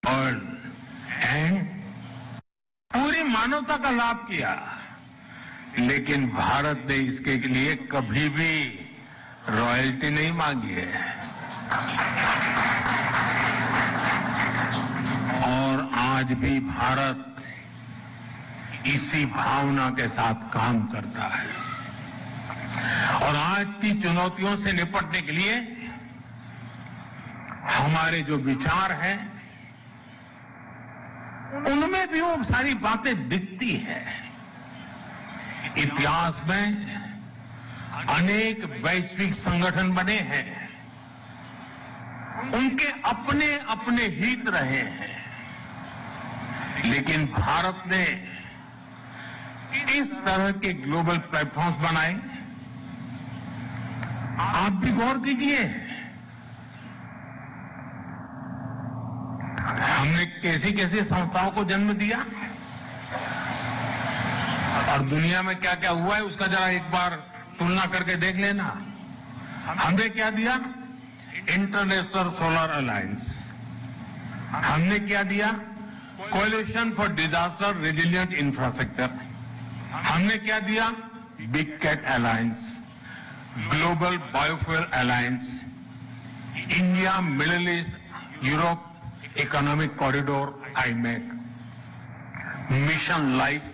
World and पूरी मानवता का लाभ किया, लेकिन भारत ने इसके लिए कभी भी रॉयल्टी नहीं मांगी है। और आज भी भारत इसी भावना के साथ काम करता है। और आज की चुनौतियों से निपटने के लिए हमारे जो विचार हैं, उनमें भी वो सारी बातें दिखती है। इतिहास में अनेक वैश्विक संगठन बने हैं, उनके अपने अपने हित रहे हैं, लेकिन भारत ने इस तरह के ग्लोबल प्लेटफॉर्म्स बनाए। आप भी गौर कीजिए, हमने कैसी कैसी संस्थाओं को जन्म दिया और दुनिया में क्या क्या हुआ है उसका जरा एक बार तुलना करके देख लेना। हमने क्या दिया? International solar alliance. हमने क्या दिया? Coalition for disaster resilient infrastructure. हमने क्या दिया? Big cat alliance, global biofuel alliance, India middle east Europe economic corridor IMEC, mission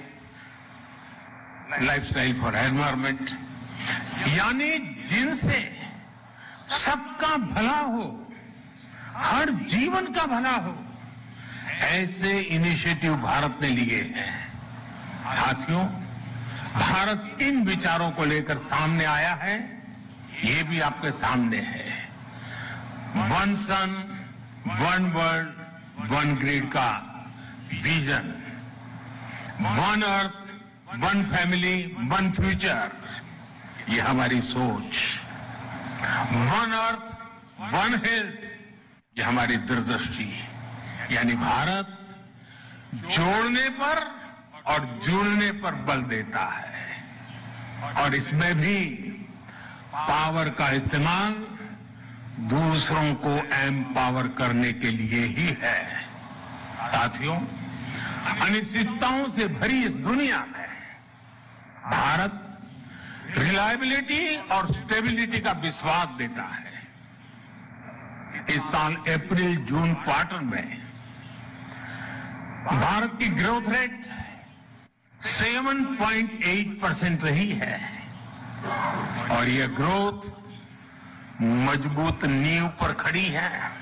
lifestyle for environment, यानी जिनसे सबका भला हो, हर जीवन का भला हो, ऐसे इनिशिएटिव भारत ने लिए हैं। साथियों, भारत किन विचारों को लेकर सामने आया है, ये भी आपके सामने है। One sun one world one grid का vision, one earth one family one future, ये हमारी सोच। वन अर्थ वन हेल्थ, ये हमारी दूरदृष्टि। यानी भारत जोड़ने पर और जुड़ने पर बल देता है, और इसमें भी पावर का इस्तेमाल दूसरों को एम्पावर करने के लिए ही है। साथियों, अनिश्चितताओं से भरी इस दुनिया में भारत रिलायबिलिटी और स्टेबिलिटी का विश्वास देता है। इस साल अप्रैल जून क्वार्टर में भारत की ग्रोथ रेट 7.8% रही है, और यह ग्रोथ मजबूत नींव पर खड़ी है।